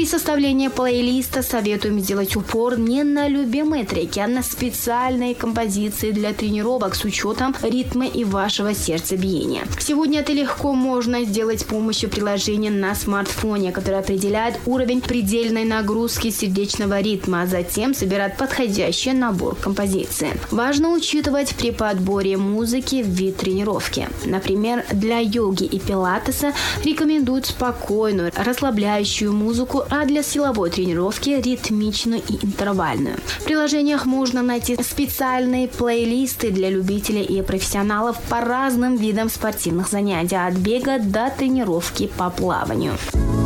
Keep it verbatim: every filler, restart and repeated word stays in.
При составлении плейлиста советуем сделать упор не на любимые треки, а на специальные композиции для тренировок с учетом ритма и вашего сердцебиения. Сегодня это легко можно сделать с помощью приложения на смартфоне, которое определяет уровень предельной нагрузки сердечного ритма, а затем собирает подходящий набор композиции. Важно учитывать при подборе музыки вид тренировки. Например, для йоги и пилатеса рекомендуют спокойную, расслабляющую музыку, а для силовой тренировки ритмичную и интервальную. В приложениях можно найти специальные плейлисты для любителей и профессионалов по разным видам спортивных занятий, от бега до тренировки по плаванию.